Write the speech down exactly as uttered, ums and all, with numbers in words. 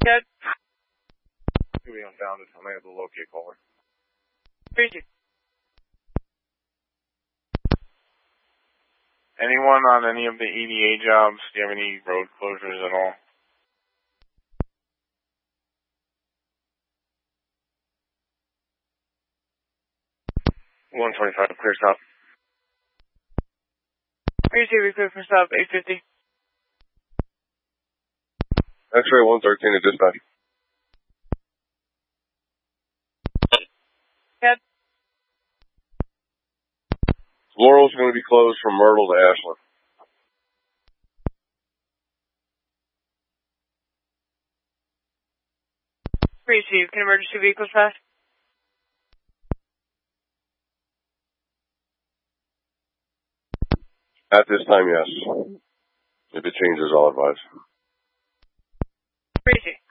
Good. We unfounded. I'm able to locate caller. Appreciate it. Anyone on any of the E D A jobs? Do you have any road closures at all? one twenty-five, clear stop. Appreciate we clear for stop eight fifty. X-ray one thirteen to dispatch. Good. Laurel's going to be closed from Myrtle to Ashland. Appreciate. Can emergency vehicles pass? At this time, yes. If it changes, I'll advise. Appreciate.